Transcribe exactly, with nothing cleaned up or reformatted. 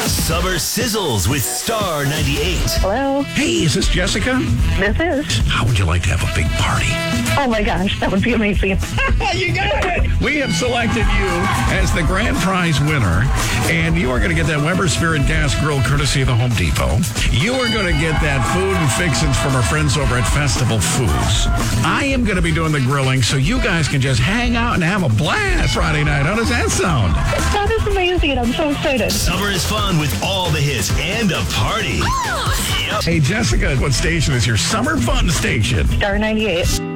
Summer Sizzles with Star ninety-eight. Hello, Hey, is this Jessica? this is. How would you like to have a big party? Oh my gosh, that would be amazing. You got it! We have selected you as the grand prize winner, and you are going to get that Weber Spirit Gas Grill courtesy of the Home Depot. You are going to get that food and fixins from our friends over at Festival Foods. I am going to be doing the grilling, so you guys can just hang out and have a blast Friday night. How does that sound? That is amazing. I'm so excited. Summer is fun with all the hits and a party. Yep. Hey, Jessica, what station is your summer fun station? Star ninety-eight.